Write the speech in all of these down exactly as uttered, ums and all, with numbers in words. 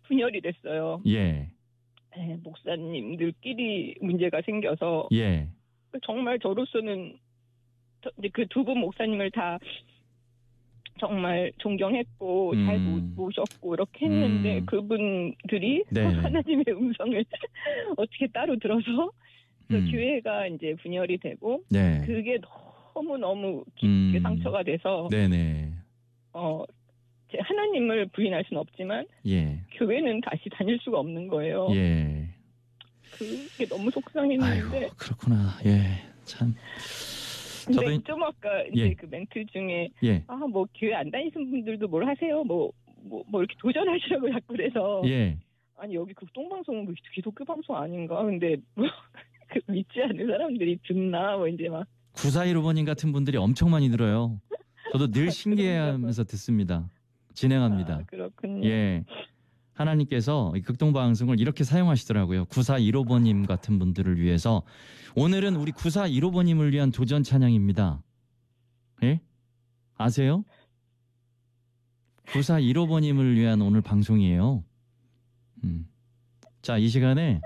분열이 됐어요. 예. 네, 목사님들끼리 문제가 생겨서 예. 정말 저로서는 그 두 분 목사님을 다 정말 존경했고 음. 잘 모셨고 이렇게 했는데 음. 그분들이 네네. 하나님의 음성을 어떻게 따로 들어서 그 음. 교회가 이제 분열이 되고 네. 그게 너무 너무 깊게 음. 상처가 돼서 네네. 어 제 하나님을 부인할 수는 없지만 예. 교회는 다시 다닐 수가 없는 거예요. 예. 그게 너무 속상했는데. 아이고, 그렇구나. 예. 참. 근데 저도 좀 아까 이제 예. 그 멘트 중에 예. 아 뭐 교회 안 다니시는 분들도 뭘 하세요? 뭐 뭐 뭐 이렇게 도전하시라고 자꾸 그래서 예. 아니 여기 극동방송은 뭐 기독교 방송 아닌가? 근데 뭐 그 믿지 않는 사람들이 듣나 뭐 이제 막 구사일오 번님 같은 분들이 엄청 많이 들어요. 저도 늘 아, 신기해하면서 듣습니다. 진행합니다. 아, 그렇군요. 예. 하나님께서 이 극동방송을 이렇게 사용하시더라고요. 구사일오 번님 같은 분들을 위해서. 오늘은 우리 구사일오 번님을 위한 도전 찬양입니다. 예? 아세요? 구사일오 번님을 위한 오늘 방송이에요. 음. 자, 이 시간에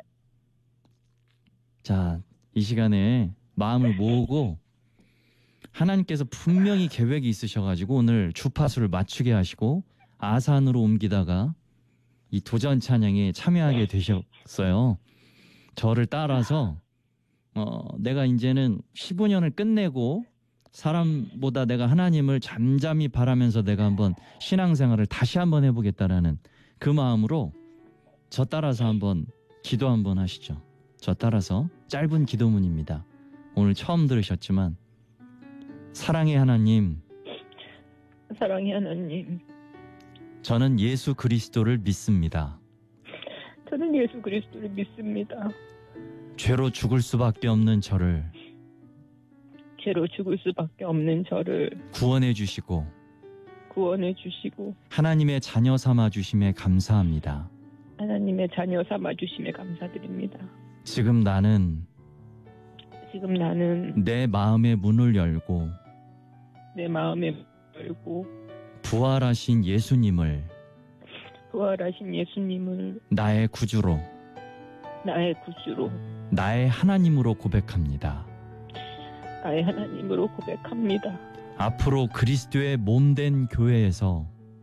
자, 이 시간에 마음을 모으고 하나님께서 분명히 계획이 있으셔가지고 오늘 주파수를 맞추게 하시고 아산으로 옮기다가 이 도전 찬양에 참여하게 되셨어요. 저를 따라서 어, 내가 이제는 십오 년을 끝내고 사람보다 내가 하나님을 잠잠히 바라면서 내가 한번 신앙생활을 다시 한번 해보겠다라는 그 마음으로 저 따라서 한번 기도 한번 하시죠. 저 따라서 짧은 기도문입니다. 오늘 처음 들으셨지만 사랑의 하나님, 사랑의 하나님, 저는 예수 그리스도를 믿습니다. 저는 예수 그리스도를 믿습니다. 죄로 죽을 수밖에 없는 저를 죄로 죽을 수밖에 없는 저를 구원해 주시고 구원해 주시고 하나님의 자녀 삼아 주심에 감사합니다. 하나님의 자녀 삼아 주심에 감사드립니다. 지금 나는 지금 나는 내 마음의 문을 열고 내 마음에 열고 부활하신 예수님을 부활하신 예수님을 나의 구주로 나의 구주로 나의 하나님으로 고백합니다. 나의 하나님으로 고백합니다. 앞으로 그리스도의 몸된 교회에서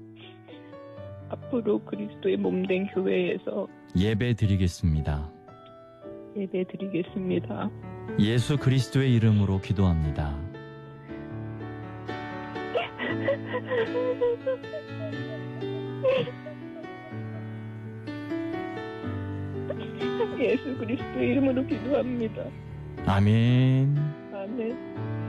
앞으로 그리스도의 몸된 교회에서 예배 드리겠습니다. 예배 드리겠습니다. 예수 그리스도의 이름으로 기도합니다. 예수 그리스도의 이름으로 기도합니다. 아멘. 아멘.